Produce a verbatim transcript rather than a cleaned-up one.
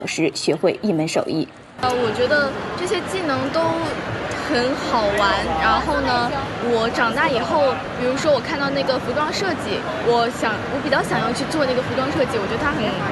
时学会一门手艺。 呃，我觉得这些技能都很好玩。然后呢，我长大以后，比如说我看到那个服装设计，我想我比较想要去做那个服装设计，我觉得它很